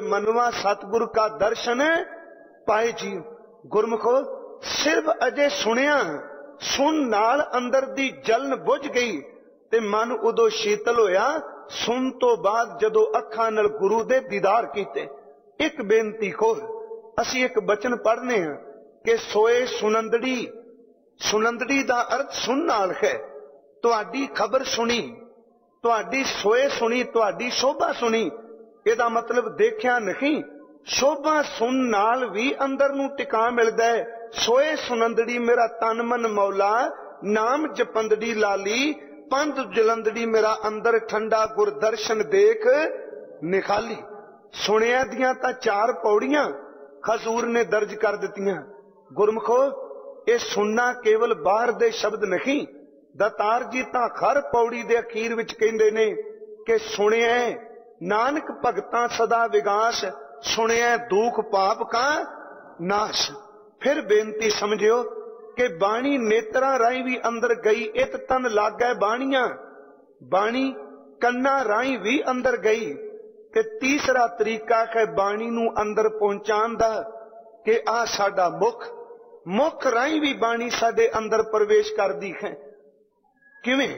मनवा सतगुरु का दर्शन पाए जी। गुरमुखो सिर्फ अजे सुनिया, सुन नाल अंदर दी जलन बुझ गई ते मन उदों शीतल होया। सुन तो बाद जदों अखां नाल गुरु दे दीदार कीते। एक बेनती खोल, असी एक बचन पढ़ने हैं कि सोए सुनंदड़ी, सुनंदड़ी दा अर्थ सुन नाल है। तुहाडी खबर सुनी, तुहाडी सोए सुनी, तुहाडी शोभा सुनी, इहदा मतलब देखिया नहीं। शोभा सुन नाल भी अंदर नूं टिका मिलदा है। सोए सुनंदड़ी मेरा तन मन मौला, नाम जपंदड़ी लाली, पंध जलंदड़ी मेरा अंदर ठंडा, गुरदर्शन देख निखाली। सुनिया दियां तां 4 पौड़ियां हजूर ने दर्ज कर दित्तियां। गुरमुखो ये सुनना केवल बाहर दे शब्द नहीं, दातार जी तां हर पौड़ी दे अखीर विच कहिंदे ने कि सुनिया नानक भगतां सदा विगास, सुनिया दुख पाप का नाश। फिर बेनती समझियो कि बाणी नेत्रा राही भी अंदर गई, इत तन लाग गए बाणियां, बाणी कन्ना राही भी अंदर गई। कि तीसरा तरीका है बाणी नूं अंदर पहुंचाण दा कि आ साडा मुख, मुख राही भी बाणी साडे अंदर प्रवेश करदी है। किवें?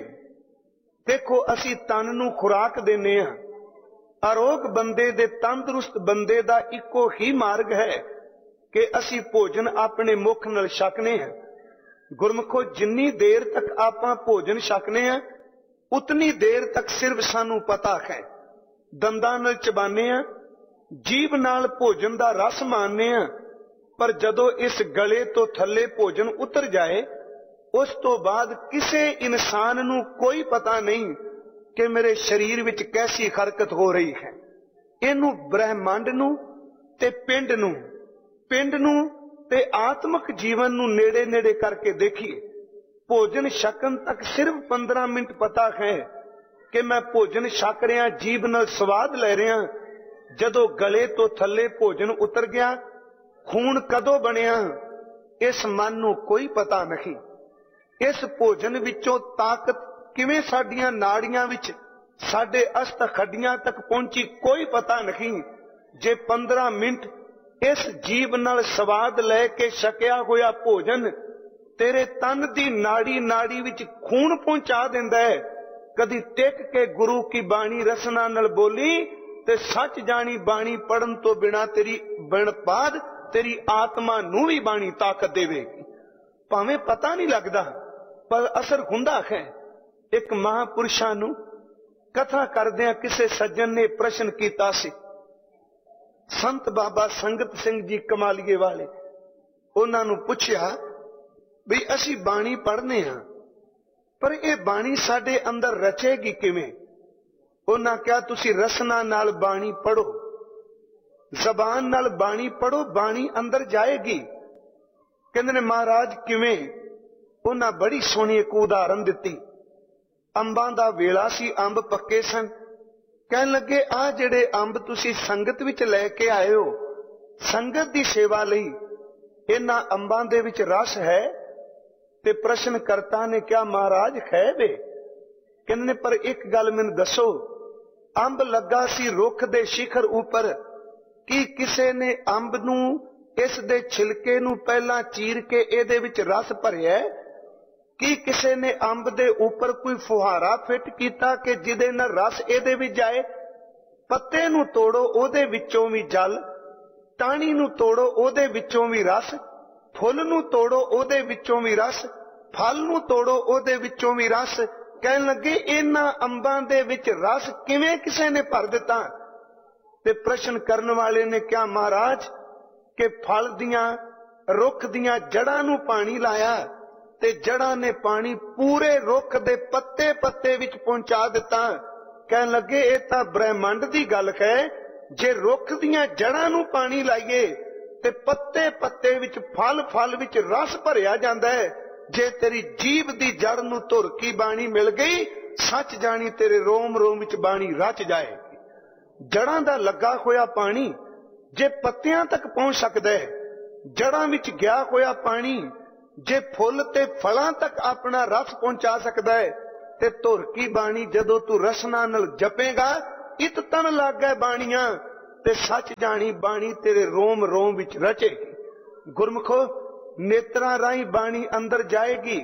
देखो असी तन नूं खुराक देने आ, आरोग बंदे दे तंदुरुस्त बंदे दा इको ही मार्ग है कि असी भोजन अपने मुख नाल छकने हैं। गुरमुखो जिन्नी देर तक आपां भोजन छकने हैं उतनी देर तक सिर्फ सानू पता है। दंदां नाल चबाने आ, जीभ नाल भोजन दा रस मानने आ, पर जदों इस गले तो थल्ले भोजन उतर जाए उस तो बाद किसे इंसान नू कोई पता नहीं कि मेरे शरीर विच कैसी हरकत हो रही है। इनू ब्रह्मांड नू ते पिंड नू, पिंड नू ते आत्मक जीवन नू नेड़े नेड़े करके देखिए। भोजन छकन तक सिर्फ 15 मिनट पता है कि मैं भोजन छक रहा, जीभ नाल स्वाद ले रहा। जदों गले तो थल्ले भोजन उतर गया, खून कदों बनिया इस मन नू कोई पता नहीं। इस भोजन विचों ताकत किवें साडियां नाड़ियां विच, साडे अस्थ खड्डियां तक पहुंची कोई पता नहीं। जे 15 मिनट इस जीभ नाल स्वाद लैके छकिया होया भोजन तेरे तन दी नाड़ी नाड़ी विच खून पहुंचा दिंदा है। कदी टिक के गुरु की बाणी रसना नाल बोली ते सच जानी बाणी पढ़न तो बिना तेरी बनपाद तेरी आत्मा नू भी बाणी ताकत देवेगी। भावें पता नहीं लगदा पर असर हुंदा है। एक महापुरुषां नू कथा करदियां किसे सज्जन ने प्रश्न कीता सी। संत बाबा संगत सिंह जी कमालीए वाले, उन्हां नू पुछया भी असी बाणी पढ़ने हां पर यह बाणी साडे अंदर रचेगी किवें? उन्हां कहा तुसी रसना नाल बाणी पढ़ो, जबान नाल बाणी पढ़ो, बाणी अंदर जाएगी। कहंदे ने महाराज किवें? उन्हां बड़ी सोहनी एक उदाहरण दित्ती। अंबां दा वेला सी, अंब पक्के सन। कहन लगे आ जिहड़े अंब तुसी संगत विच लैके आए हो, संगत दी सेवा लई, इन्हां अंबां दे विच रस है? ते प्रश्नकर्ता ने कहा महाराज है वे। कहंदे ने पर एक गल मैनूं दसो, अंब लगा सी रुख दे शिखर उपर, की किसे ने अंब नूं इस दे छिलके नूं पहला चीर के इहदे विच रस भरिया? की किसे ने अंब दे ऊपर कोई फुहारा फिट कीता कि जिहदे नाल रस इहदे विच जाए? पत्ते नूं तोड़ो ओहदे विचों भी जल, टाणी नूं तोड़ो ओहदे विचों भी रस, फुल नूं तोड़ो ओहदे विचों भी रस, फल नूं तोड़ो ओहदे विचों भी रस। कहन लगे इन्हां अंबां दे विच रस किवें किसे ने भर दिता? ते प्रश्न करन वाले ने कहा महाराज कि फल दियां रुख दियां जड़ां नूं पानी लाया ते जड़ां ने पानी पूरे रुख दे पत्ते पत्ते विच पहुंचा दिता। कहन लगे ये तां ब्रह्मंड दी गल है, जे रुख दियां जड़ां नूं पानी लाइए ते पत्ते पत्ते विच फल फल विच रस भरिया जांदा है। जे तेरी जीभ दी जड़ नूं धुर की बाणी मिल गई, सच जानी तेरे रोम रोम विच बाणी रच जाएगी। जड़ां दा लगा होया पानी जे पत्तियां तक पहुंच सकदा है, जड़ां विच गया होया पानी जे फुल ते फलां तक अपना रस पहुंचा सकदा है, ते धुर की बाणी जदों तू रसना नाल जपेगा इत तन लग गए बाणियां, ते सच जानी बाणी तेरे रोम रोम विच रचेगी। गुरमुखो नेत्रां राही बाणी अंदर जाएगी,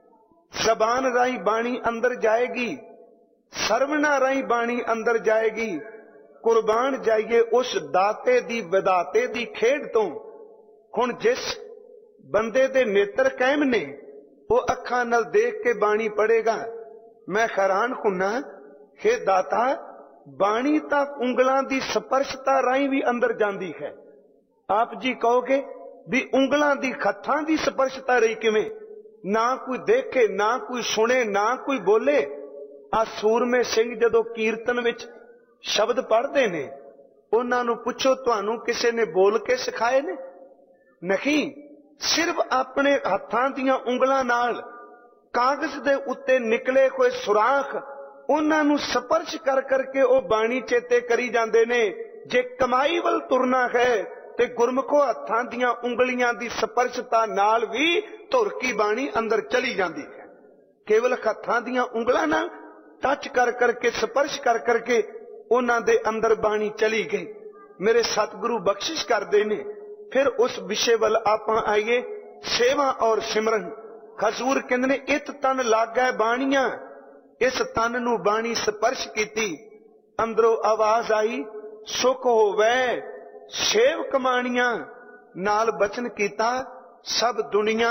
जबान राही बाणी अंदर जाएगी, सरवणा राही बाणी अंदर जाएगी। कुर्बान जाइए उस दाते दी विदाते दी खेड तो। हुण जिस बंदे दे नेत्र कायम ने वो अखां नाल देख के बाणी पढ़ेगा। मैं हैरान हुन्ना, हे दाता बाणी तां उंगलां दी स्पर्शता राही भी अंदर जांदी है। आप जी कहोगे भी उंगलां दी हत्थां दी स्पर्शता रही किवें? ना कोई देखे, ना कोई सुने, ना कोई बोले। आ सूरमे सिंह जदों कीर्तन विच शब्द पढ़दे ने, उन्हां नूं पुछो तुहानूं किसे ने बोल के सिखाए ने? नहीं, सिर्फ अपने हत्थां दीयां उंगलां नाल कागज दे उत्ते निकले हुए सुराख उन्हां नूं स्पर्श कर करके ओ बाणी चेते करी जांदे ने। जे कमाई वल तुरना है ते गुरमुखो हत्थां दीयां उंगलियां दी स्पर्शता नाल भी धुर की बाणी अंदर चली जांदी है। केवल हत्थां दीयां उंगलां नाल टच कर करके स्पर्श कर करके उन्हां दे अंदर बाणी चली गई। मेरे सतगुरु बख्शिश करदे ने। फिर उस विषय वल आपां आइए, सेवा और सिमरन। हजूर कहंदे ने इत तन लागै बाणियां, इस तन नूं बाणी स्पर्श कीती, अंदरों आवाज आई सुख होवै सेव कमाणियां। नाल बचन कीता सब दुनिया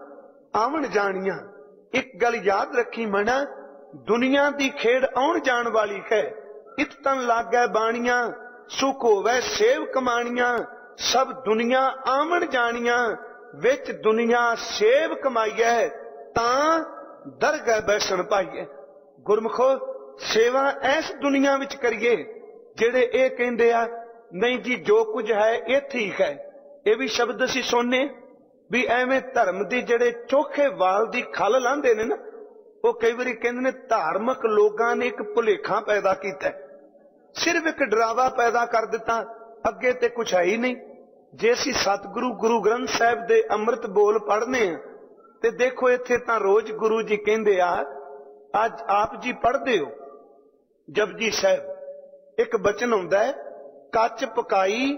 आवन जाणियां। एक गल याद रखी मना, दुनिया दी खेड़ आउण जाण वाली है। इत तन लागै बाणियां, सुख होवै सेव कमाणियां। सब दुनिया आवन जाणियां, विच दुनिया सेव कमाईए तां दरगह बैसन पाईए। गुरमुखो सेवा ऐस दुनिया विच करिए जेड़े ये कहंदे आ नहीं जी जो कुछ है इत्थे ही है। ये भी शब्द असीं सुनने भी एवें धर्म दी जेड़े चोखे वाल दी खल लांदे ने ना, वो कई बारी कहंदे ने धार्मिक लोगां ने एक भुलेखा पैदा कीता, सिर्फ एक डरावा पैदा कर दिता, अगे ते कुछ है ही नहीं। जे असीं सतगुरु गुरु ग्रंथ साहिब दे अमृत बोल पढ़ने ते देखो इत्थे तां रोज गुरु जी कहंदे आ, अज आप जी पढ़दे हो जपजी साहिब, एक बचन आउंदा है कच पकाई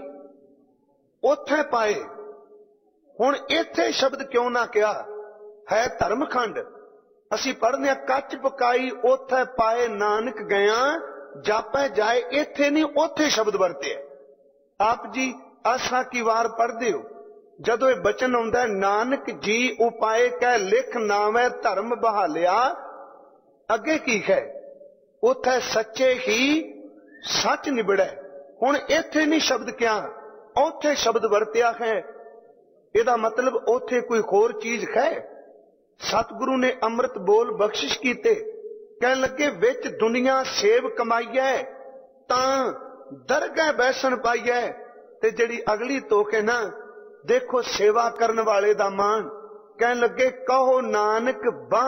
ओथे पाए। हुण इत्थे शब्द क्यों ना कहा है? धर्मखंड असीं पढ़ने आ कच पकाई ओथे पाए नानक गया जापै जाए। इत्थे नहीं ओथे शब्द वरते। आप जी आसा की वार पढ़दे हो, जदों ये बचन आउंदा नानक जी उपाय कह लिख नावै धर्म बहालिया, अगे की है? उथे सच्चे ही सच निबड़े। हुण इत्थे नहीं शब्द क्या, ओथे शब्द वरत्या है। इहदा मतलब ओथे कोई होर चीज है। सतगुरु ने अमृत बोल बख्शिश कीते, कहन लगे विच दुनिया सेव कमाईए तां दरगह बैसन पाईए। ते जिहड़ी अगली तोक है ना, देखो सेवा करन वाले दा मान, कहन लगे कहो नानक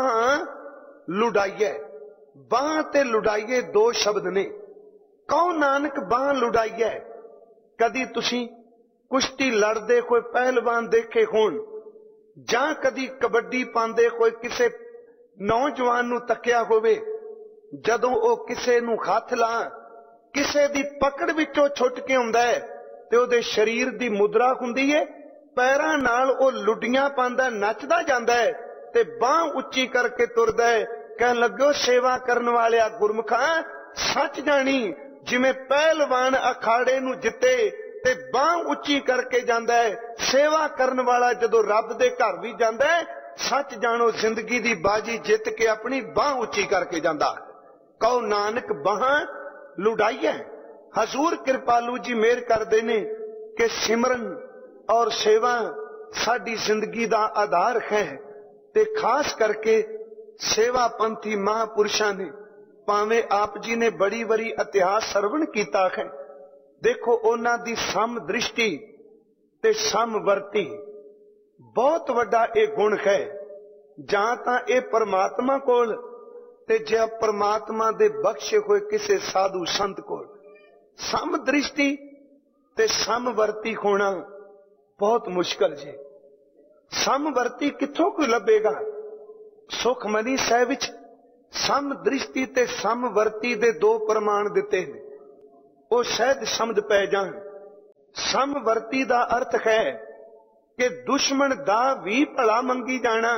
बाह लुडाइए। बाह ते लुडाइए दो शब्द ने। कहो नानक बाह लुडाइए। कदी तुसी कुश्ती लड़दे कोई पहलवान देखे होण, जां कदी कबड्डी पांदे कोई किसे नौजवान नूं तकिया होवे, जदों ओ किसे नूं हथ ला किसे दी पकड़ विचों छुट के आउंदा है ते ओदे शरीर दी मुद्रा हुंदी है, पैरां नाल ओ लुडियां पांदा नचदा जांदा है ते बाह उच्ची करके तुरदा है। कहन लगो सेवा करन वालिया गुरमुखा सच जानी, जिवें पहलवान अखाड़े नूं जिते ते बाह उच्ची करके जांदा है, सेवा करन वाला जदों रब दे घर भी जांदा है, सच जानो जिंदगी दी बाजी जित के अपनी बाह उच्ची करके जांदा। कहो नानक बाह लुडाइए। हजूर कृपालू जी मेहर करदे ने कि सिमरन और सेवा साडी जिंदगी दा आधार है। ते खास करके सेवा पंथी महापुरुषां ने, भावें आप जी ने बड़ी बड़ी इतिहास सरवण कीता है। देखो उन्हां दी सम दृष्टि ते समवर्ती बहुत वड्डा ये गुण है। जां तां ये परमात्मा कोल ते जे परमात्मा दे बख्शे हुए किसे साधु संत कोल सम दृष्टि ते समवर्ती होना बहुत मुश्किल जे। समवर्ती किथों कोई लभेगा? सुखमनी साहिब विच सम दृष्टि ते समवर्ती दे दो प्रमाण दिते हैं। वो शायद समझ पै जाण। समवर्ती दा अर्थ है कि दुश्मन दा भी भला मंगी जाना,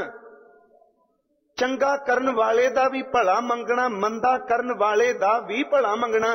चंगा करन वाले दा भी भला मंगना, मंदा करन वाले दा भी भला मंगना।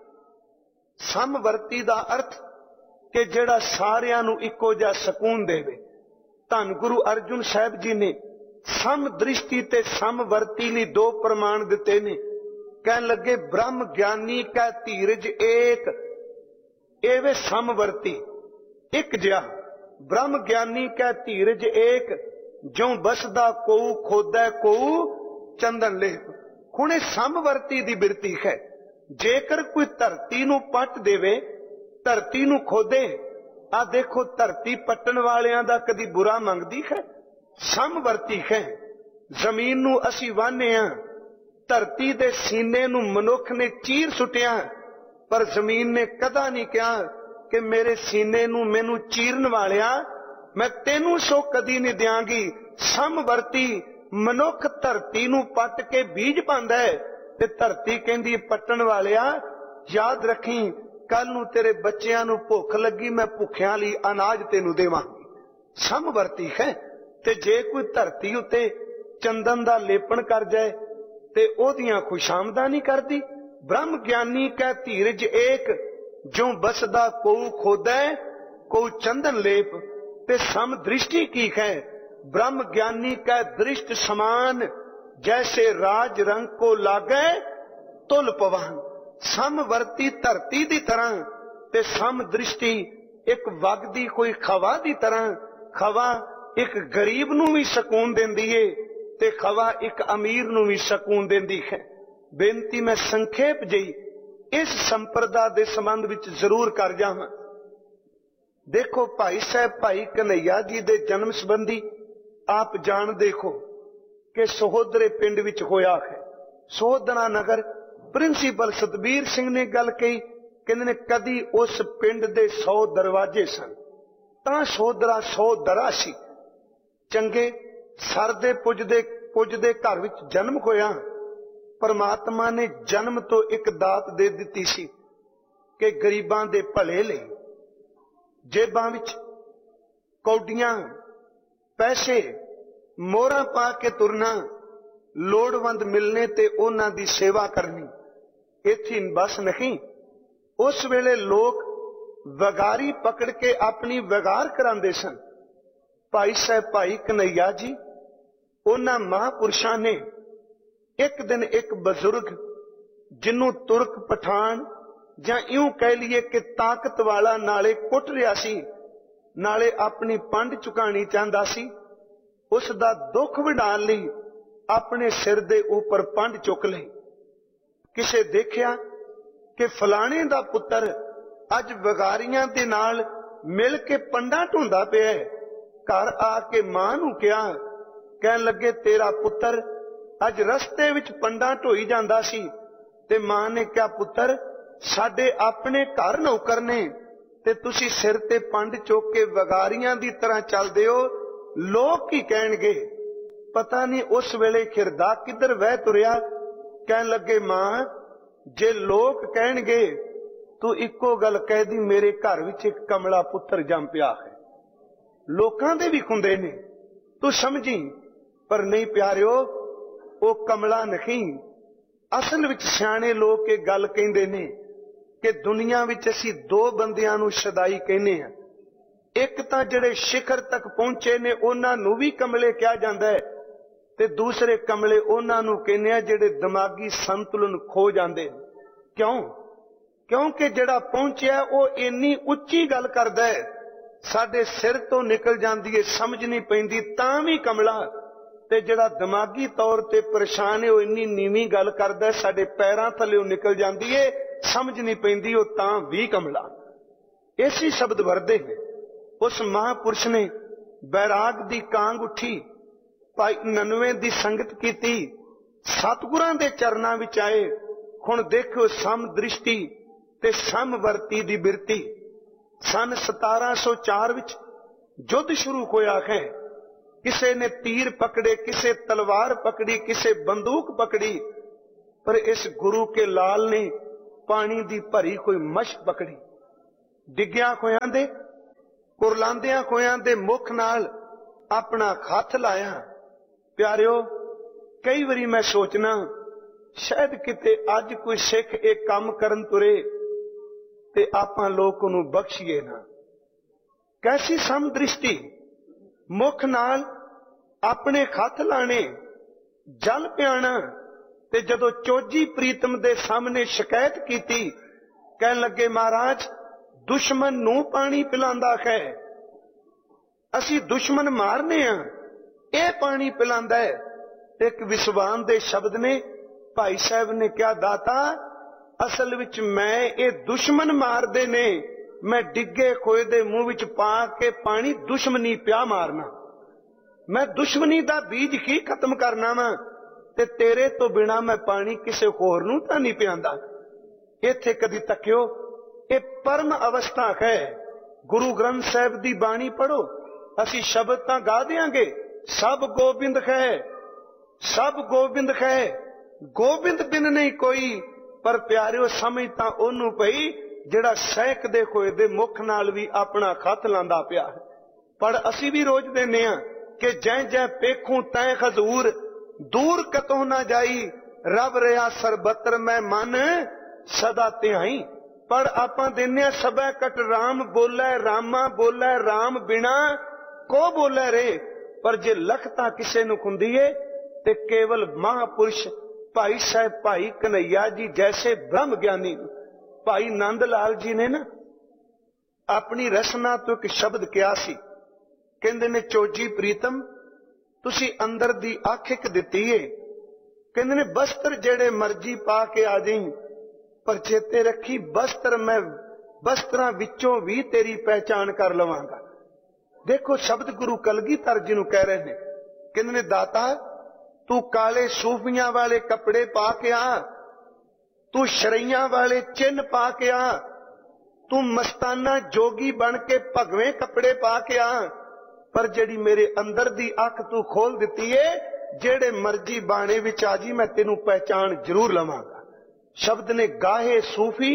समवर्ती दा अर्थ कि जिहड़ा सारियां नूं इक्को जिहा सकून देवे। धन गुरु अर्जुन साहब जी ने सम दृष्टि ते समवर्ती लई दो प्रमाण दिते ने। कहन लगे ब्रह्म ज्ञानी का धीरज एक, एवे समवर्ती एक जिहा। ब्रह्म ज्ञानी का धीरज एक, जो बसदा कोऊ खोदै कोऊ चंदन लेप। हुण इह समवर्ती दी बिरती है। जेकर कोई धरती नूं पट देवे, धरती नूं खोदे, आ देखो धरती पट्टण वालियां दा कदी बुरा मंगदी है? समवर्ती है। जमीन नूं असीं वाहने आ, धरती दे सीने नूं मनुख ने चीर सुटिया, पर जमीन ने कदा नहीं कहा कि मेरे सीने नूं मैनू चीरन वालिया मैं तेनू सो कदी नहीं दियांगी। समवर्ती मनुख धरती नूं पट के बीज पांदा है ते धरती कहंदी पट्टण वालिया याद रखी, कल नूं तेरे बच्चियां नूं भुख लगी, मैं भुखियां लई अनाज तेनू देवांगी। समवर्ती है। ते जे कोई धरती उत्ते चंदन दा लेपन कर जाए ते ओदियां खुशामदा नहीं करदी। ब्रह्म ज्ञानी का धीरज एक, जो बसदा कोऊ खोदै कोऊ चंदन लेप। ते सम दृष्टि की है। ब्रह्म ज्ञानी का दृष्ट समान, जैसे राज रंग को लागे तुल पवन। समवर्ती धरती दी तरह ते सम दृष्टि एक वगदी कोई खवा दी तरह। खवा एक गरीब नूं भी सकून देंदी है ते खवा एक अमीर नूं भी सकून देंदी है। बेनती मैं संखेप जही इस संप्रदा दे संबंध विच जरूर कर जावां। देखो भाई साहब भाई कन्हैया जी दे जन्म संबंधी आप जान देखो कि सहोदरे पिंड विच होया है। सहोदरा नगर प्रिंसीपल सतबीर सिंह ने गल कही, कहंदे ने कदी उस पिंड दे 100 दरवाजे सन, तां सहोदरा 100 दरा सी। चंगे सरदे पुजदे घर विच जन्म होया। परमात्मा ने जन्म तो एक दात दे दिती सी कि गरीबां दे भले लई। जेबां विच कौडियां पैसे मोहरां पा के तुरना, लोड़वंद मिलने ते उन्हां दी सेवा करनी। इत्थे बस नहीं, उस वेले लोग वगारी पकड़ के अपनी वगार करांदे सन। भाई साहब भाई कन्हैया जी उन्हां महापुरुषां ने एक दिन एक बजुर्ग जिन्हों तुर्क पठान जां यूं कह लीए कि ताकत वाला नाले कुट रिहा सी, नाले अपनी पंड चुकानी चाहता सी, उसका दुख वंडाण लई अपने सिर दे ऊपर पंड चुक लई। किसे देखिया कि फलाने दा पुत्र अज वगारियां दे नाल मिल के पंडा ढूंढदा पिया है। घर आके मां नूं कहा, कहन लगे तेरा पुत्र अज रस्ते विच पंडा ढोई जांदा सी। ते मां ने कहा पुत्र साडे अपने घर नौकर ने ते तुसी सिर ते पंड चुक के वगारियां दी तरह चलदे हो, लोग की कहणगे। पता नहीं उस वेले खिरदा किधर वह तुरिया। कहन लगे मां जे लोग कहणगे तू इक्को गल कह दी, मेरे घर विच एक कमला पुत्र जम पिया है। लोकां दे भी खुंदे ने, तू समझी। पर नहीं प्यारिओ, वो कमला नहीं। असल विच सियाणे लोग एक गल कहंदे ने कि दुनिया विच असीं 2 बंदियां नूं सदाई कहने आ। एक तां जिहड़े शिखर तक पहुंचे ने उन्हां नूं भी कमले कहा जांदा है, ते दूसरे कमले उन्हां नूं कहने आ जिहड़े दिमागी संतुलन खो जांदे। क्यों? क्योंकि जिहड़ा पहुंचिया वो इन्नी उच्ची गल करदा है, साडे सिर तो निकल जांदी है, समझ नहीं पैंदी तां भी कमला। ते जिहड़ा दिमागी तौर ते परेशान है वो इन्नी नीवी गल करदा है, साडे पैरां थल्लेओं निकल जांदी है, समझ नहीं पैंदी वो तां भी कमला। ऐसी शब्द वरदे ने। उस महापुरुष ने बैराग दी कांग उठी, भाई 99 दी संगत कीती, सतगुरां दे चरनां विच आए। हुण देखो सम दृष्टि ते समवर्ती दी बिरती। सन 1704 विच युद्ध शुरू होया है। किसे ने तीर पकड़े, किसे तलवार पकड़ी, किसे बंदूक पकड़ी, पर इस गुरु के लाल ने पानी दी भरी कोई मश पकड़ी, डिग्गिया खोयां दे कुरलांदियां खोयां दे मुख नाल अपना हथ लाया। प्यारिओ, कई बारी मैं सोचना शायद किते अज कोई सिख एक काम करन तुरे ते आपां लोक उहनूं बख्शीए ना। कैसी समदृष्टि, मुख नाल अपने हथ लाने, जल पियाना, ते जदों चोजी प्रीतम दे सामने शिकायत कीती, कहन लगे महाराज दुश्मन नूं पानी पिलांदा है, असी दुश्मन मारने आ, यह पानी पिलांदा है। एक विद्वान दे शब्द ने, भाई साहब ने क्या दाता असल विच मैं ये दुश्मन मारदे ने, मैं डिगे खोए दे मुंह विच पा के पानी दुश्मनी प्या मारना, मैं दुश्मनी दा बीज ही खत्म करना वा, ते तेरे तो बिना मैं पानी किसे होर नूं तां नहीं पियांदा। इत्थे कदी तकियो, ये परम अवस्था है। गुरु ग्रंथ साहिब दी बाणी पढ़ो, असी शब्द तां गा देंगे, सब गोबिंद है, सब गोबिंद है, गोबिंद बिन नहीं कोई। पर प्यारिओ समझ तां ओनू पई जिहड़ा सहकदे खोए दे मुख नाल भी अपना हथ लांदा पिया है। पर असी भी रोज देने आ कि जै जै पेखूं तै हजूर, दूर कतों ना जाई, रब रहा सरबतर मैं मन सदा ध्याई। पर आपां देने सबै कट राम बोलै, रामा बोलै राम बिना को बोलै रे। पर जे लखता किसे नूं खुंदीए ते केवल महापुरुष भाई साहब भाई कन्हैया जी जैसे ब्रह्म ज्ञानी भाई नंद लाल जी ने ना अपनी रसना तो एक शब्द किया सी, कहंदे ने चोजी प्रीतम तुसी अंदर दी अख एक दित्ती है, कहंदे ने बस्तर जेड़े मर्जी पा के आ जाई, पर चेते रखी बस्तर मैं बस्त्रां विचों भी तेरी पहचान कर लवांगा। देखो शब्द गुरु कलगीधर जी नूं कह रहे ने, कहंदे ने दाता तू काले सूफियां वाले कपड़े पा के आ, तू शरैया वाले चिन्ह पा के आ, तू मस्ताना जोगी बन के भगवे कपड़े पा के आ, पर जेड़ी मेरे अंदर दी अख तू खोल दिती है, जेड़े मर्जी बाणे विच आ जी मैं तेनू पहचान जरूर लवांगा। शब्द ने गाहे सूफी,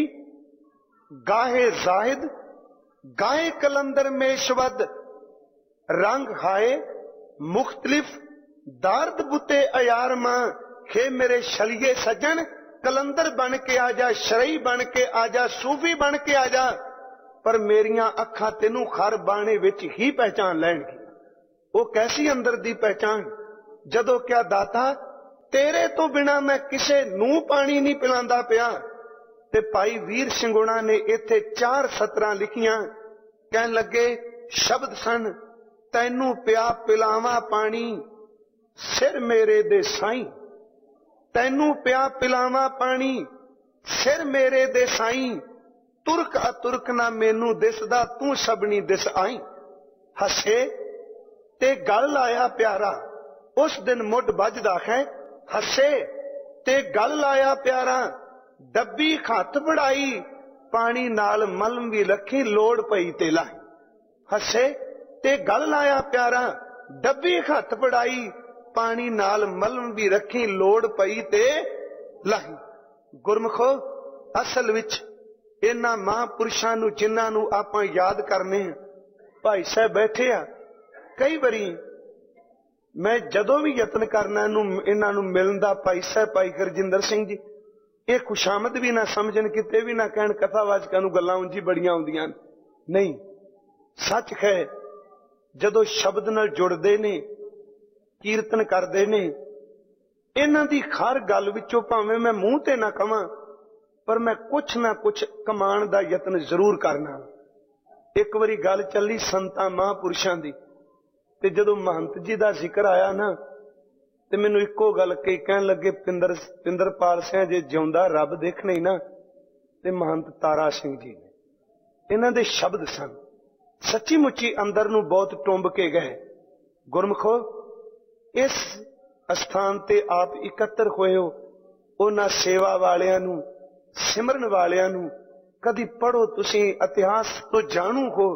गाहे जाहिद, गाहे कलंदर मेशवद, रंग हाए मुख्तलिफ दार्द बुते अयार मां, खे मेरे शलिए सजन कलंदर बन के आ जा, शरई बन के आ जा, सूफी बन के आ जा, पर मेरियां अखां तेनू खर बाणे विच ही पहचान लैणगी। वो कैसी अंदर दी पहचान, जदों क्या दाता तेरे तो बिना मैं किसे नूं पानी नहीं पिलांदा पिया। ते भाई वीर सिंगुणा ने इत्थे 4 सतरां लिखियां, कहन लगे शब्द सन, तैनू पिया पिलावा पानी सिर मेरे दे साईं, तैनू पिया पिलावा पानी सिर मेरे दे साईं, तुरक अतुरक ना मैनू दिसदा तू सबनी दिस आई। हसे ते गल लाया प्यारा उस दिन मुड बजदा है, हसे ते गल लाया प्यारा, डब्बी हथ बढ़ाई पानी नाल मलम भी रखी लोड़ पई ते लाई। हसे ते गल लाया प्यारा, डब्बी हथ बढ़ाई पानी नाल मलम भी रखी लोड़ पई ते लाई। गुरमुखो असल विच इन्हां महापुरुषां नूं जिन्हां नूं आपां याद करने, भाई साहब बैठे आ, कई बारी मैं जदों भी यतन करना इन्हां नूं मिलण दा, भाई साहब भाई गुरजिंदर सिंह जी, ये खुशामद भी ना समझन, किते भी ना कहण कथावाचकां नूं गल्लां उंजी बड़ियां आउंदियां नहीं। सच है जदों शब्द नाल जुड़दे ने, कीर्तन करते ने, इन्हां दी हर गल विचों भावें मैं मूंह ते ना कवां, पर मैं कुछ ना कुछ कमाण दा यतन जरूर करना। एक बारी गल चली संतां महापुरुषां दी, ते जदों महंत जी दा जिक्र आया ना, ते मैनूं इक्को गल कही, कहण लगे पिंदरपाल सिंह जे जिउंदा रब देखणे ही ना, ते महंत तारा सिंह जी ने इन्हां दे शब्द सन, सच्ची मुच्ची अंदर नूं बहुत टुंब के गए। गुरमुखो इस स्थान ते आप इकट्ठे होए हो, उन्हां सेवा वालियां नूं, सिमरन वालियां नूं कदी पढ़ो, तुसीं इतिहास तो जाणू हो,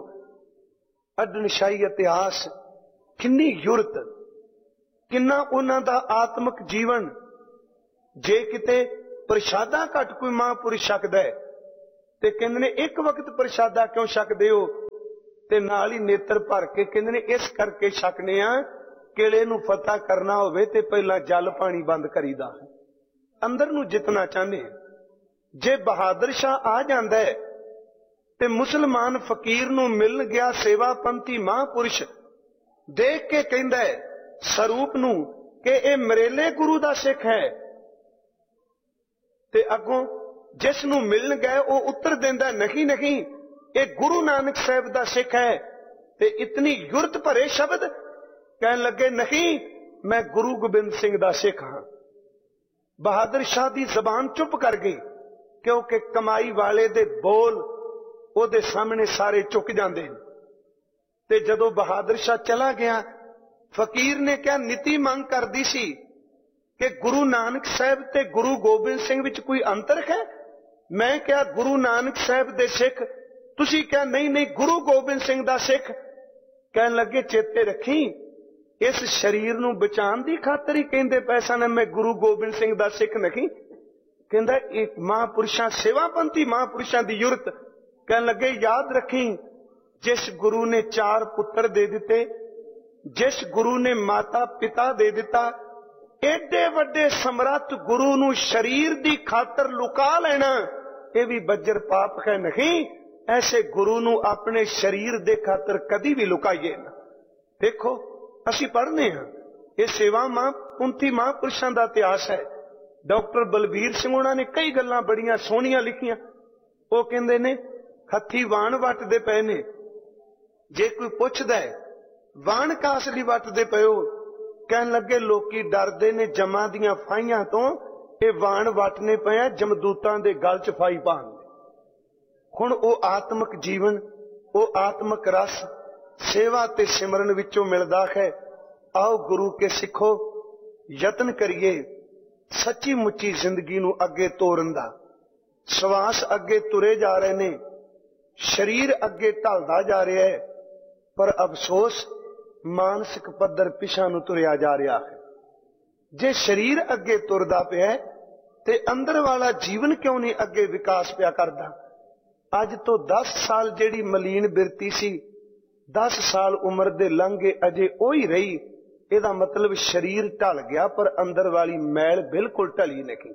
अडनशाही इतिहास, किन्नी युरत, किन्ना उन्हां दा आत्मक जीवन। जे किते ਪ੍ਰਸ਼ਾਦਾ ਘੱਟ ਕੋਈ ਮਹਾਂਪੁਰਸ਼ ਛਕਦਾ ਹੈ ਤੇ ਕਹਿੰਦੇ ਨੇ ਇੱਕ ਵਕਤ ਪ੍ਰਸ਼ਾਦਾ ਕਿਉਂ ਛਕਦੇ ਹੋ? ਤੇ ਨਾਲ ਹੀ ਨੇਤਰ ਭਰ ਕੇ ਕਹਿੰਦੇ ਨੇ ਇਸ ਕਰਕੇ ਛਕਨੇ ਆ, ਕਿਲੇ ਨੂੰ ਫਤਿਹ ਕਰਨਾ ਹੋਵੇ ਤੇ ਪਹਿਲਾਂ ਜਲ ਪਾਣੀ ਬੰਦ ਕਰੀਦਾ, ਅੰਦਰ ਨੂੰ ਜਿੱਤਣਾ ਚਾਹੁੰਦੇ। ਜੇ ਬਹਾਦਰ ਸ਼ਾਹ ਆ ਜਾਂਦਾ ਹੈ ਤੇ ਮੁਸਲਮਾਨ ਫਕੀਰ ਨੂੰ ਮਿਲਣ ਗਿਆ ਸੇਵਾਪੰਥੀ ਮਹਾਂਪੁਰਸ਼ ਦੇਖ ਕੇ ਕਹਿੰਦਾ ਹੈ ਸਰੂਪ ਨੂੰ ਕਿ ਇਹ ਮਰੇਲੇ ਗੁਰੂ ਦਾ ਸਿੱਖ ਹੈ, ਤੇ ਅੱਗੋਂ ਜਿਸ ਨੂੰ ਮਿਲਣ ਗਏ ਉਹ ਉੱਤਰ ਦਿੰਦਾ ਨਹੀਂ ਨਹੀਂ ਇਹ ਗੁਰੂ ਨਾਨਕ ਸਾਹਿਬ ਦਾ ਸਿੱਖ ਹੈ। ਤੇ ਇਤਨੀ ਯੁਰਤ ਭਰੇ ਸ਼ਬਦ ਕਹਿਣ ਲੱਗੇ ਨਹੀਂ ਮੈਂ ਗੁਰੂ ਗੋਬਿੰਦ ਸਿੰਘ ਦਾ ਸਿੱਖ ਹਾਂ। ਬਹਾਦਰ ਸ਼ਾਹ ਦੀ ਜ਼ਬਾਨ ਚੁੱਪ ਕਰ ਗਈ, ਕਿਉਂਕਿ ਕਮਾਈ ਵਾਲੇ ਦੇ ਬੋਲ ਉਹਦੇ ਸਾਹਮਣੇ ਸਾਰੇ ਝੁਕ ਜਾਂਦੇ ਨੇ। ਤੇ ਜਦੋਂ ਬਹਾਦਰ ਸ਼ਾਹ ਚਲਾ ਗਿਆ, ਫਕੀਰ ਨੇ ਕਿਹਾ ਨੀਤੀ ਮੰਗ ਕਰਦੀ ਸੀ ਕਿ ਗੁਰੂ ਨਾਨਕ ਸਾਹਿਬ ਤੇ ਗੁਰੂ ਗੋਬਿੰਦ ਸਿੰਘ ਵਿੱਚ ਕੋਈ ਅੰਤਰ ਹੈ? ਮੈਂ ਕਿਹਾ ਗੁਰੂ ਨਾਨਕ ਸਾਹਿਬ ਦੇ ਸਿੱਖ, ਤੁਸੀਂ ਕਿਹਾ ਨਹੀਂ ਨਹੀਂ ਗੁਰੂ ਗੋਬਿੰਦ ਸਿੰਘ ਦਾ ਸਿੱਖ। ਕਹਿਣ ਲੱਗੇ ਚੇਤੇ ਰੱਖੀ ਇਸ ਸਰੀਰ ਨੂੰ ਬਚਾਉਣ ਦੀ ਖਾਤਰ ਹੀ ਕਹਿੰਦੇ ਪੈਸਾ ਨੇ ਮੈਂ ਗੁਰੂ ਗੋਬਿੰਦ ਸਿੰਘ ਦਾ ਸਿੱਖ ਨਹੀਂ। ਕਹਿੰਦਾ ਇਹ ਮਹਾਂਪੁਰਸ਼ਾਂ ਸੇਵਾਪੰਥੀ ਮਹਾਂਪੁਰਸ਼ਾਂ ਦੀ ਯੁਰਤ। ਕਹਿਣ ਲੱਗੇ ਯਾਦ ਰੱਖੀ ਜਿਸ ਗੁਰੂ ਨੇ 4 ਪੁੱਤਰ ਦੇ ਦਿੱਤੇ, ਜਿਸ ਗੁਰੂ ਨੇ ਮਾਤਾ ਪਿਤਾ ਦੇ ਦਿੱਤਾ, ਏਡੇ ਵੱਡੇ ਸਮਰੱਥ ਗੁਰੂ ਨੂੰ ਸਰੀਰ ਦੀ ਖਾਤਰ ਲੁਕਾ ਲੈਣਾ ਇਹ ਵੀ ਬੱਜਰ ਪਾਪ ਹੈ ਨਹੀਂ। ਐਸੇ ਗੁਰੂ ਨੂੰ ਆਪਣੇ ਸਰੀਰ ਦੇ ਖਾਤਰ ਕਦੀ ਵੀ ਲੁਕਾਈਏ ਨਾ। ਦੇਖੋ ਅਸੀਂ ਪੜ੍ਹਨੇ ਹਾਂ ਇਹ ਸੇਵਾ ਮਹਾਂਪੁਰਸ਼ੀ ਮਹਾਂਪੁਰਸ਼ਾਂ ਦਾ ਇਤਿਹਾਸ ਹੈ। ਡਾਕਟਰ ਬਲਬੀਰ ਸਿੰਘ ਉਹਨਾਂ ਨੇ ਕਈ ਗੱਲਾਂ ਬੜੀਆਂ ਸੋਹਣੀਆਂ ਲਿਖੀਆਂ। ਉਹ ਕਹਿੰਦੇ ਨੇ ਹੱਥੀ ਵਾਣ ਵੱਟਦੇ ਪਏ ਨੇ, ਜੇ ਕੋਈ ਪੁੱਛਦਾ ਹੈ ਵਾਣ ਕਾਸ ਲਈ ਵੱਟਦੇ ਪਏ ਹੋ? ਕਹਿਣ ਲੱਗੇ ਲੋਕੀ ਡਰਦੇ ਨੇ ਜਮਾਂ ਦੀਆਂ ਫਾਈਆਂ ਤੋਂ, ਇਹ ਵਾਣ ਵੱਟਨੇ ਪਏ ਆ ਜਮਦੂਤਾਂ ਦੇ ਗਲ 'ਚ ਫਾਈ ਪਾਉਣ। ਹੁਣ ਉਹ ਆਤਮਿਕ ਜੀਵਨ, ਉਹ ਆਤਮਿਕ ਰਸ ਸੇਵਾ ਤੇ ਸਿਮਰਨ ਵਿੱਚੋਂ ਮਿਲਦਾ ਹੈ। ਆਓ ਗੁਰੂ ਕੇ ਸਿੱਖੋ ਯਤਨ ਕਰੀਏ ਸੱਚੀ ਮੁੱਚੀ ਜ਼ਿੰਦਗੀ ਨੂੰ ਅੱਗੇ ਤੋਰਨ ਦਾ। ਸਵਾਸ ਅੱਗੇ ਤੁਰੇ ਜਾ ਰਹੇ ਨੇ, ਸਰੀਰ ਅੱਗੇ ਢਲਦਾ ਜਾ ਰਿਹਾ ਹੈ, ਪਰ ਅਫਸੋਸ ਮਾਨਸਿਕ ਪੱਧਰ ਪਿਛਾਂ ਨੂੰ ਤੁਰਿਆ ਜਾ ਰਿਹਾ ਹੈ। ਜੇ ਸਰੀਰ ਅੱਗੇ ਤੁਰਦਾ ਪਿਆ ਤੇ ਅੰਦਰ ਵਾਲਾ ਜੀਵਨ ਕਿਉਂ ਨਹੀਂ ਅੱਗੇ ਵਿਕਾਸ ਪਿਆ ਕਰਦਾ? ਅੱਜ ਤੋਂ 10 ਸਾਲ ਜਿਹੜੀ ਮਲੀਨ ਬਿਰਤੀ ਸੀ 10 ਸਾਲ ਉਮਰ ਦੇ ਲੰਘੇ ਅਜੇ ਉਹੀ ਰਹੀ। ਇਹਦਾ ਮਤਲਬ ਸਰੀਰ ਢਲ ਗਿਆ ਪਰ ਅੰਦਰ ਵਾਲੀ ਮੈਲ ਬਿਲਕੁਲ ਢਲੀ ਨਹੀਂ।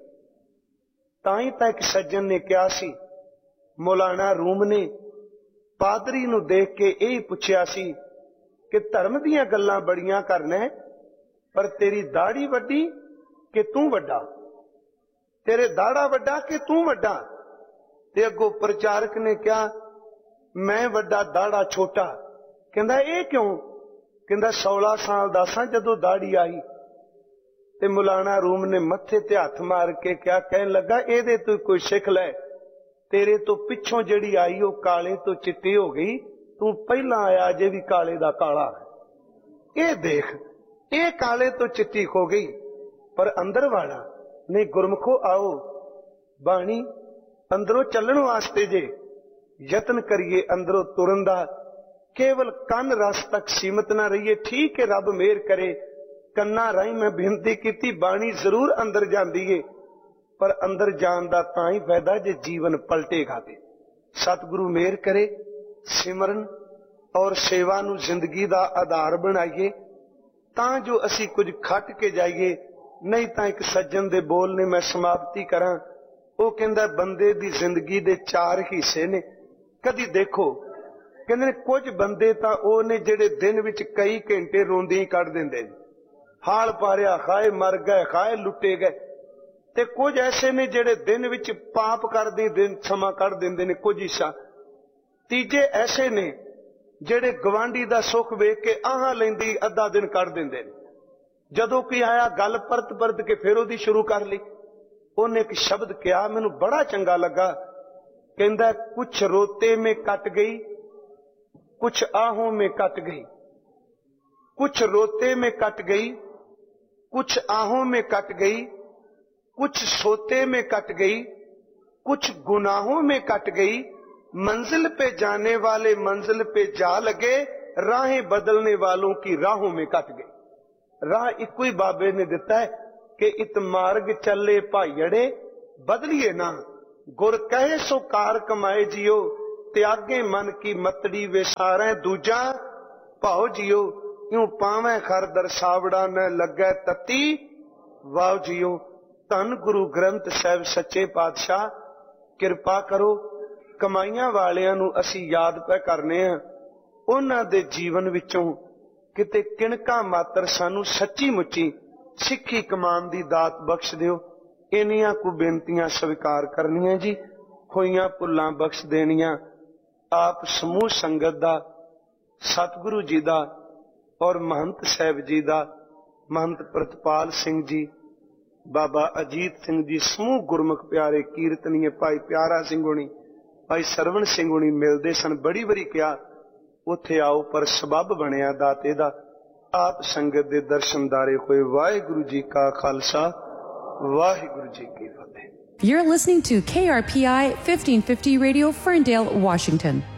ਤਾਂ ਹੀ ਤਾਂ ਇੱਕ ਸੱਜਣ ਨੇ ਕਿਹਾ ਸੀ, ਮੌਲਾਨਾ ਰੂਮ ਨੇ ਪਾਦਰੀ ਨੂੰ ਦੇਖ ਕੇ ਇਹ ਪੁੱਛਿਆ ਸੀ ਕਿ ਧਰਮ ਦੀਆਂ ਗੱਲਾਂ ਬੜੀਆਂ ਕਰਨਾ ਪਰ ਤੇਰੀ ਦਾੜੀ ਵੱਡੀ ਕਿ ਤੂੰ ਵੱਡਾ? ਤੇਰੇ ਦਾੜਾ ਵੱਡਾ ਕਿ ਤੂੰ ਵੱਡਾ? ਤੇ ਅੱਗੋਂ ਪ੍ਰਚਾਰਕ ਨੇ ਕਿਹਾ ਮੈਂ ਵੱਡਾ ਦਾੜਾ ਛੋਟਾ। ਕਹਿੰਦਾ ਇਹ ਕਿਉਂ? ਕਹਿੰਦਾ 16 ਸਾਲ ਦਾ ਸਾਂ ਜਦੋਂ ਦਾੜੀ ਆਈ। ਤੇ ਮੌਲਾਨਾ ਰੂਮ ਨੇ ਮੱਥੇ ਤੇ ਹੱਥ ਮਾਰ ਕੇ ਕਿਹਾ, ਕਹਿਣ ਲੱਗਾ ਇਹਦੇ ਤੋਂ ਕੋਈ ਸਿੱਖ ਲੈ, ਤੇਰੇ ਤੋਂ ਪਿੱਛੋਂ ਜਿਹੜੀ ਆਈ ਉਹ ਕਾਲੇ ਤੋਂ ਚਿੱਟੀ ਹੋ ਗਈ, ਤੂੰ ਪਹਿਲਾਂ ਆਇਆ ਜੇ ਵੀ ਕਾਲੇ ਦਾ ਕਾਲਾ ਹੈ। ਇਹ ਦੇਖ ਇਹ ਕਾਲੇ ਤੋਂ ਚਿੱਟੀ ਹੋ ਗਈ ਪਰ ਅੰਦਰ ਵਾਲਾ ਨਹੀਂ। ਗੁਰਮਖੋ ਆਓ ਬਾਣੀ ਅੰਦਰੋਂ ਚੱਲਣ ਵਾਸਤੇ ਜੇ ਯਤਨ ਕਰੀਏ ਅੰਦਰੋਂ ਤੁਰਨ ਦਾ, ਕੇਵਲ ਕੰਨ ਰਸ ਤੱਕ ਸੀਮਤ ਨਾ ਰਹੀਏ। ਠੀਕ ਹੈ ਰੱਬ ਮਿਹਰ ਕਰੇ, ਕੰਨਾਂ ਰਾਹੀਂ ਮੈਂ ਬੇਨਤੀ ਕੀਤੀ ਬਾਣੀ ਜ਼ਰੂਰ ਅੰਦਰ ਜਾਂਦੀ ਏ, ਪਰ ਅੰਦਰ ਜਾਣ ਦਾ ਤਾਂ ਹੀ ਫਾਇਦਾ ਜੇ ਜੀਵਨ ਪਲਟੇਗਾ। ਤੇ ਸਤਿਗੁਰੂ ਮਿਹਰ ਕਰੇ ਸਿਮਰਨ ਔਰ ਸੇਵਾ ਨੂੰ ਜ਼ਿੰਦਗੀ ਦਾ ਆਧਾਰ ਬਣਾਈਏ ਤਾਂ ਜੋ ਅਸੀਂ ਕੁਝ ਖੱਟ ਕੇ ਜਾਈਏ। ਨਹੀਂ ਤਾਂ ਇੱਕ ਸੱਜਣ ਦੇ ਬੋਲ ਨੇ ਮੈਂ ਸਮਾਪਤੀ ਕਰਾਂ। ਉਹ ਕਹਿੰਦਾ ਬੰਦੇ ਦੀ ਜ਼ਿੰਦਗੀ ਦੇ 4 ਹਿੱਸੇ ਨੇ। ਕਦੀ ਦੇਖੋ ਕਹਿੰਦੇ ਨੇ ਕੁਝ ਬੰਦੇ ਤਾਂ ਉਹ ਨੇ ਜਿਹੜੇ ਦਿਨ ਵਿੱਚ ਕਈ ਘੰਟੇ ਰੋਂਦੇ ਹੀ ਕੱਢ ਦਿੰਦੇ ਨੇ, ਹਾਲ ਪਾਰਿਆ ਖਾਏ ਮਰ ਗਏ ਖਾਏ ਲੁੱਟੇ ਗਏ। ਤੇ ਕੁਝ ਐਸੇ ਨੇ ਜਿਹੜੇ ਦਿਨ ਵਿੱਚ ਪਾਪ ਕਰਦੇ ਦਿਨ ਸਮਾਂ ਕੱਢ ਦਿੰਦੇ ਨੇ ਕੁਝ ਹਿੱਸਾ। ਤੀਜੇ ਐਸੇ ਨੇ ਜਿਹੜੇ ਗਵਾਂਢੀ ਦਾ ਸੁੱਖ ਵੇਖ ਕੇ ਆਹਾਂ ਲੈਂਦੀ ਅੱਧਾ ਦਿਨ ਕੱਢ ਦਿੰਦੇ ਨੇ। ਜਦੋਂ ਕੋਈ ਆਇਆ ਗੱਲ ਪਰਤ ਕੇ ਫਿਰ ਉਹਦੀ ਸ਼ੁਰੂ ਕਰ ਲਈ। ਉਹਨੇ ਇੱਕ ਸ਼ਬਦ ਕਿਹਾ ਮੈਨੂੰ ਬੜਾ ਚੰਗਾ ਲੱਗਾ। ਕਹਿੰਦਾ ਕੁਛ ਰੋਤੇ में कट गई कुछ आहों में कट गई, कुछ रोते में कट गई कुछ आहों में कट गई, कुछ सोते में कट गई कुछ गुनाहों में कट गई। मंजिल पे जाने वाले मंजिल पे जा लगे, राहें बदलने वालों की राहों में कट गई। राह इको ही बाबे ने दिता है कि इत मार्ग चले भाईड़े बदलिए ना। गुर कहे सो कार कमाए जियो, त्यागे मन की मतड़ी विसारे दूजा भाव जियो। यूं पावे खर दरसावड़ा न लगे तती वाव जियो। धन गुरु ग्रंथ साहिब सच्चे पातशाह किरपा करो। कमाइयां वालियां नूं असीं याद पै करने आ, उन्हां दे जीवन विचों किते किणका मात्र सानू सच्ची मुच्ची सिक्खी कमान दी दात बख्श दिओ। इन्नियां को बेनतियां स्वीकार करनियां जी, होइयां भुल्लां बख्श देनियां। आप समूह संगत दा, सतगुरु जी दा और महंत साहिब जी दा, महंत प्रतपाल सिंह जी, बाबा अजीत सिंह जी, समूह गुरमुख प्यारे कीर्तनीय भाई प्यारा सिंह होनी, भाई सरवण सिंह होनी मिलदे सन। बड़ी बारी कहा उत्थे आओ, पर सबब बनिया दाते दा। आप संगत दे दर्शनदारे होए। वाहिगुरु जी का खालसा, वाहिगुरु जी की फतेह। You're listening to KRPI 1550 Radio, Ferndale, Washington.